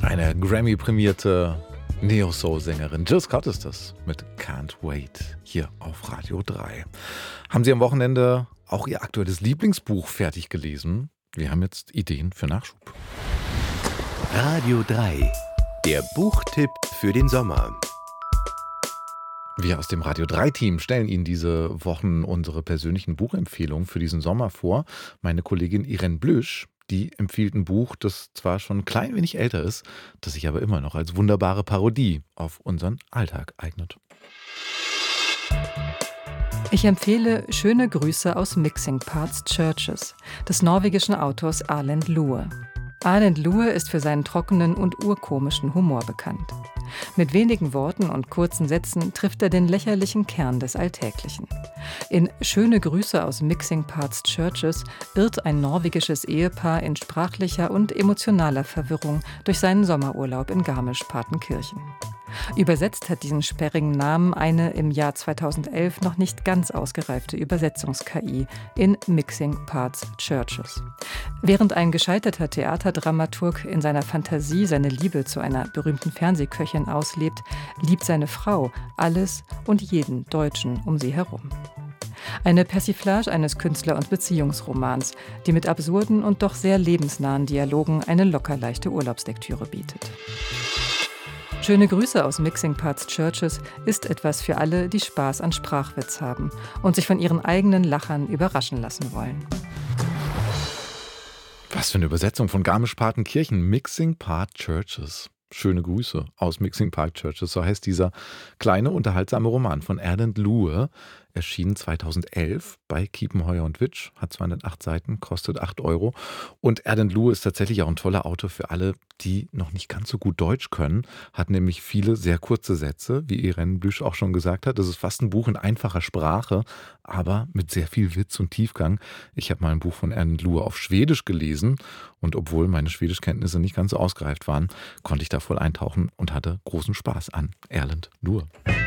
Eine Grammy-prämierte Neo-Soul-Sängerin. Jill Scott ist das mit Can't Wait hier auf Radio 3. Haben Sie am Wochenende auch Ihr aktuelles Lieblingsbuch fertig gelesen? Wir haben jetzt Ideen für Nachschub. Radio 3, der Buchtipp für den Sommer. Wir aus dem Radio 3-Team stellen Ihnen diese Wochen unsere persönlichen Buchempfehlungen für diesen Sommer vor. Meine Kollegin Irene Blüsch, die empfiehlt ein Buch, das zwar schon ein klein wenig älter ist, das sich aber immer noch als wunderbare Parodie auf unseren Alltag eignet. Ich empfehle Schöne Grüße aus Mixing Parts Churches des norwegischen Autors Erlend Loe. Erlend Loe ist für seinen trockenen und urkomischen Humor bekannt. Mit wenigen Worten und kurzen Sätzen trifft er den lächerlichen Kern des Alltäglichen. In Schöne Grüße aus Mixing Parts Churches irrt ein norwegisches Ehepaar in sprachlicher und emotionaler Verwirrung durch seinen Sommerurlaub in Garmisch-Partenkirchen. Übersetzt hat diesen sperrigen Namen eine im Jahr 2011 noch nicht ganz ausgereifte Übersetzungs-KI in Mixing Parts Churches. Während ein gescheiterter Theaterdramaturg in seiner Fantasie seine Liebe zu einer berühmten Fernsehköchin auslebt, liebt seine Frau alles und jeden Deutschen um sie herum. Eine Persiflage eines Künstler- und Beziehungsromans, die mit absurden und doch sehr lebensnahen Dialogen eine locker leichte Urlaubslektüre bietet. Schöne Grüße aus Mixing Parts Churches ist etwas für alle, die Spaß an Sprachwitz haben und sich von ihren eigenen Lachern überraschen lassen wollen. Was für eine Übersetzung von Garmisch-Partenkirchen. Mixing Part Churches. Schöne Grüße aus Mixing Part Churches. So heißt dieser kleine, unterhaltsame Roman von Erlend Loe. Erschienen 2011 bei Kiepenheuer und Witsch, hat 208 Seiten, kostet 8 Euro. Und Erlend Loe ist tatsächlich auch ein toller Autor für alle, die noch nicht ganz so gut Deutsch können. Hat nämlich viele sehr kurze Sätze, wie Irene Blüsch auch schon gesagt hat. Das ist fast ein Buch in einfacher Sprache, aber mit sehr viel Witz und Tiefgang. Ich habe mal ein Buch von Erlend Loe auf Schwedisch gelesen und obwohl meine Schwedischkenntnisse nicht ganz so ausgereift waren, konnte ich da voll eintauchen und hatte großen Spaß an Erlend Loe.